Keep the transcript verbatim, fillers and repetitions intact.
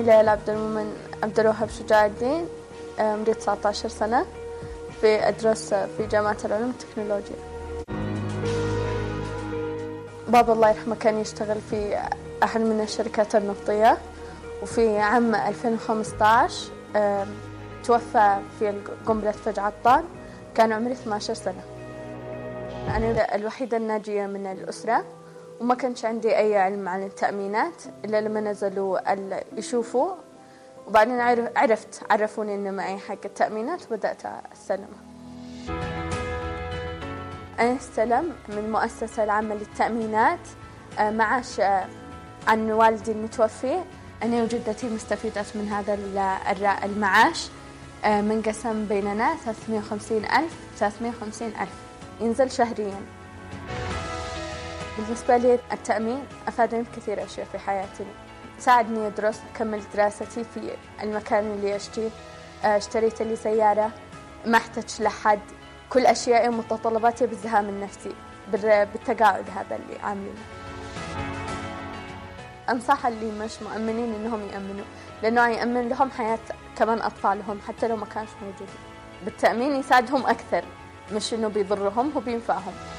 اسمي ليلى عبد المؤمن عبد الوهاب شجاع الدين، عمري تسعة عشر سنة، في أدرس في جامعة العلوم والتكنولوجيا. بابا الله يرحمه كان يشتغل في أحد من الشركات النفطية، وفي عام ألفين وخمسة عشر توفى في قنبلة فجع الطان. كان عمري اثنتي عشرة سنة. أنا الوحيدة الناجية من الأسرة، وما كانش عندي أي علم عن التأمينات إلا لما نزلوا يشوفوا، وبعدين عرفت عرفوني إنه معي حق التأمينات وبدأت أستلمه. أنا استلم من المؤسسة العامة للتأمينات معاش عن والدي المتوفي. أنا وجدتي مستفيدة من هذا المعاش، منقسم بيننا ثلاثمائة وخمسين ألف ثلاثمائة وخمسين ألف ينزل شهريا. بالنسبة لي التأمين أفادني بكثير أشياء في حياتي، ساعدني أدرس أكمل دراستي في المكان اللي أشتيه. اشتريت لي سيارة، ما احتجت لحد، كل أشيائي ومتطلباتي بالزهام النفسي بالتقاعد هذا اللي عاملينه. أنصح اللي مش مؤمنين إنهم يأمنوا، لأنه يأمن لهم حياة كمان أطفالهم حتى لو ما كانش موجودين. بالتأمين يساعدهم أكثر، مش إنه بيضرهم، هو بينفعهم.